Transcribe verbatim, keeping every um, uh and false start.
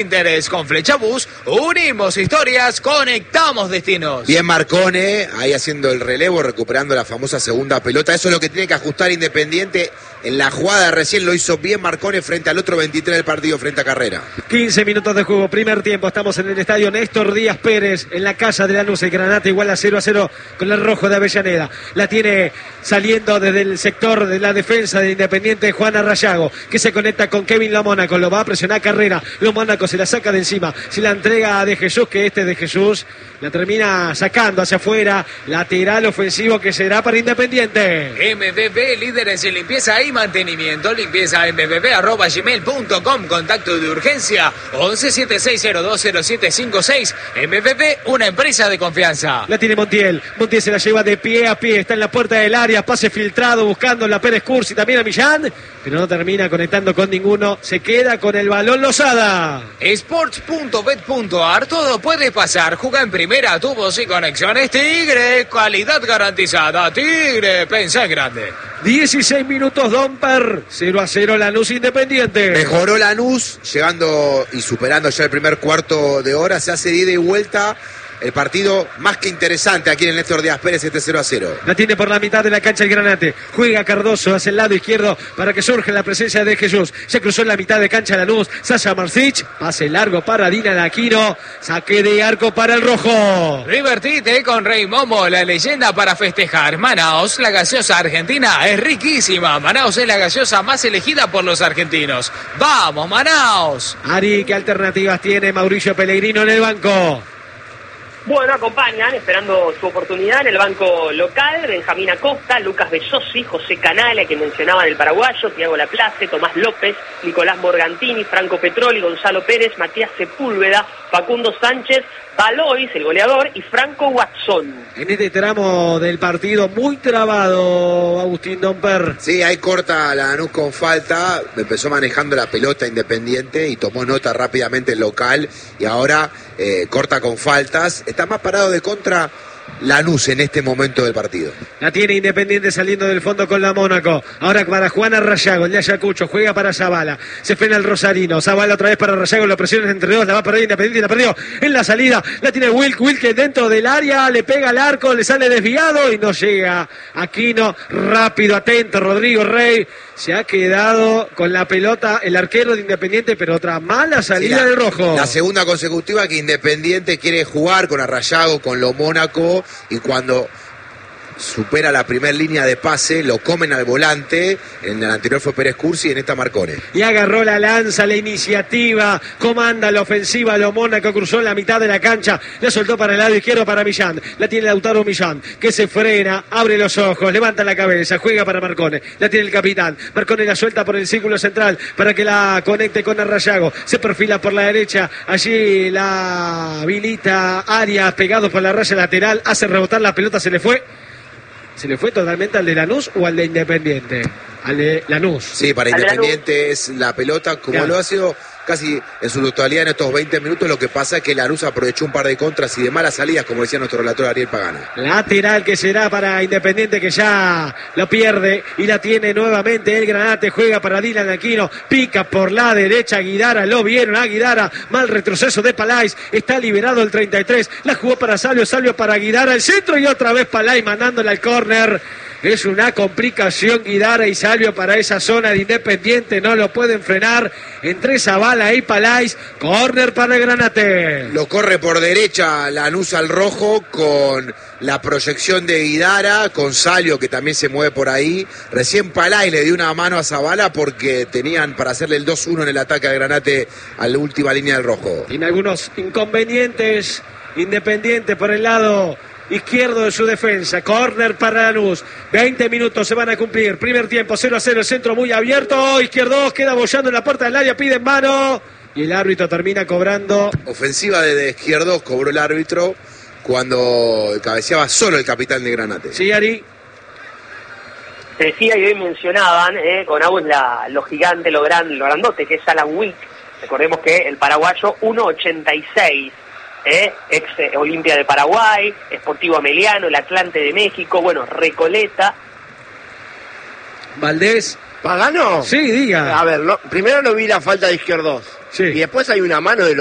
Interés con Flechabús, unimos historias, conectamos destinos. Bien Marcone, ahí haciendo el relevo, recuperando la famosa segunda pelota. Eso es lo que tiene que ajustar Independiente. En la jugada recién lo hizo bien Marcone frente al otro veintitrés del partido, frente a Carrera. quince minutos de juego, primer tiempo. Estamos en el estadio Néstor Díaz Pérez, en la casa de Lanús. El Granate igual a cero a cero con el rojo de Avellaneda. La tiene saliendo desde el sector de la defensa de Independiente Juana Rayago, que se conecta con Kevin Lomónaco. Lo va a presionar Carrera. Lomónaco se la saca de encima. Se la entrega a De Jesús, que este de Jesús la termina sacando hacia afuera. Lateral ofensivo que será para Independiente. M B B, líderes en limpieza y mantenimiento. Limpieza m b b arroba gmail punto com. Contacto de urgencia once setenta y seis cero dos cero siete cinco seis. M B B, una empresa de confianza. La tiene Montiel. Montiel se la lleva de pie a pie. Está en la puerta del área. Pase filtrado buscando la Pérez Cursi. También a Millán. Pero no termina conectando con ninguno. Se queda con el balón Lozada. Sports punto bet punto a r. Todo puede pasar. Juega en primera, tubos y conexiones. Tigre, calidad garantizada. Tigre, pensá en grande. dieciséis minutos, Domper. cero a cero Lanús Independiente. Mejoró Lanús, llegando y superando ya el primer cuarto de hora. Se hace de ida y vuelta. El partido más que interesante aquí en el Néstor Díaz Pérez, este cero a cero. La tiene por la mitad de la cancha el Granate. Juega Cardoso hacia el lado izquierdo para que surja la presencia de Jesús. Se cruzó en la mitad de cancha Lanús. Sasha Marcich. Pase largo para Dina Aquino. Saque de arco para el rojo. Divertite con Rey Momo, la leyenda para festejar. Manaos, la gaseosa argentina es riquísima. Manaos es la gaseosa más elegida por los argentinos. ¡Vamos, Manaos! Ari, ¿qué alternativas tiene Mauricio Pellegrino en el banco? Bueno, acompañan, esperando su oportunidad en el banco local, Benjamín Acosta, Lucas Bellosi, José Canale, que mencionaban el paraguayo, Tiago Laplace, Tomás López, Nicolás Morgantini, Franco Petroli, Gonzalo Pérez, Matías Sepúlveda, Facundo Sánchez, Valois, el goleador, y Franco Watson. En este tramo del partido muy trabado, Agustín Domper. Sí, ahí corta la Lanús con falta, empezó manejando la pelota Independiente y tomó nota rápidamente el local y ahora eh, corta con faltas. Está más parado de contra Lanús en este momento del partido. La tiene Independiente saliendo del fondo con la Mónaco. Ahora para Juana Rayago, el de Ayacucho, juega para Zavala. Se frena el Rosarino. Zavala otra vez para Rayago, lo presionan entre dos, la va a perder Independiente, la perdió en la salida. La tiene Wilk, Wilk dentro del área, le pega al arco, le sale desviado y no llega. Aquino, rápido, atento, Rodrigo Rey. Se ha quedado con la pelota el arquero de Independiente, pero otra mala salida sí, la, del rojo. La segunda consecutiva que Independiente quiere jugar con Arrayago, con lo Mónaco, y cuando supera la primera línea de pase, lo comen al volante. En el anterior fue Pérez Cursi y en esta Marcone. Y agarró la lanza, la iniciativa, comanda la ofensiva, lo Mónaco cruzó en la mitad de la cancha, la soltó para el lado izquierdo para Millán, la tiene Lautaro Millán, que se frena, abre los ojos, levanta la cabeza, juega para Marcone, la tiene el capitán, Marcone la suelta por el círculo central para que la conecte con Arrayago, se perfila por la derecha, allí la habilita Arias, pegado por la raya lateral, hace rebotar la pelota, se le fue. ¿Se le fue totalmente al de Lanús o al de Independiente? Al de Lanús. Sí, para Independiente es la pelota, como claro. Lo ha sido casi en su totalidad en estos veinte minutos. Lo que pasa es que Lanús aprovechó un par de contras y de malas salidas, como decía nuestro relator Ariel Pagano. Lateral que será para Independiente, que ya lo pierde y la tiene nuevamente el Granate. Juega para Dylan Aquino, pica por la derecha Guidara, lo vieron a Guidara, mal retroceso de Palais, está liberado el treinta y tres, la jugó para Salvio, Salvio para Guidara, el centro y otra vez Palais mandándole al córner. Es una complicación Guidara y Salvio para esa zona de Independiente, no lo pueden frenar. Entre Zavala y Palais, córner para el Granate. Lo corre por derecha Lanús al rojo con la proyección de Guidara, con Salvio que también se mueve por ahí. Recién Palais le dio una mano a Zavala porque tenían para hacerle el dos uno en el ataque al Granate a la última línea del rojo. Tiene algunos inconvenientes Independiente por el lado izquierdo de su defensa, córner para Lanús, veinte minutos se van a cumplir, primer tiempo, cero a cero, el centro muy abierto, izquierdo, queda bollando en la puerta del área, pide en mano, y el árbitro termina cobrando. Ofensiva de Izquierdos, cobró el árbitro cuando cabeceaba solo el capitán de Granate. Sí, Ari. Se decía y hoy mencionaban, eh, con Agus, la, lo gigante, lo, gran, lo grandote que es Alan Wick, recordemos que el paraguayo uno ochenta y seis. Eh, ex eh, Olimpia de Paraguay, Sportivo Ameliano, el Atlante de México, bueno, Recoleta. Valdés. ¿Pagano? Sí, diga. A ver, lo, primero no vi la falta de Izquierdos. Sí. Y después hay una mano de